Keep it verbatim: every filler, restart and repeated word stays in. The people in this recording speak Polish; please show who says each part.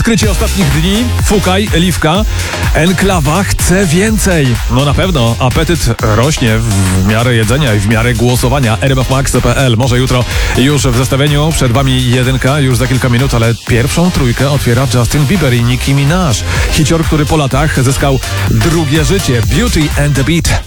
Speaker 1: Odkrycie ostatnich dni, Fukaj, Liwka, Enklawa chce więcej. No na pewno, apetyt rośnie w miarę jedzenia i w miarę głosowania. r m f max kropka p l. Może jutro już w zestawieniu, przed wami jedynka, już za kilka minut, ale pierwszą trójkę otwiera Justin Bieber i Nicki Minaj. Hicior, który po latach zyskał drugie życie. Beauty and the Beat.